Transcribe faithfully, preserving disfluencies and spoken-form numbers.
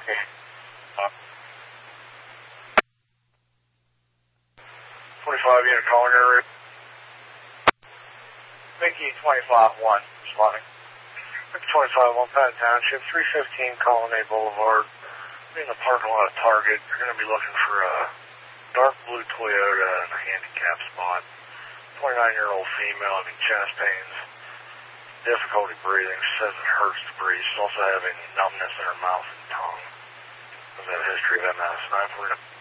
Uh, twenty-five unit calling area. Mickey twenty-five one, responding. Mickey twenty-five one, Patton Township, three fifteen Colonnade Boulevard. In the parking lot of Target, you're going to be looking for a dark blue Toyota in a handicap spot. twenty-nine-year-old female having chest pains, difficulty breathing. She says it hurts to breathe. She's also having numbness in her mouth and tongue. Does have a history of M S. nine four nine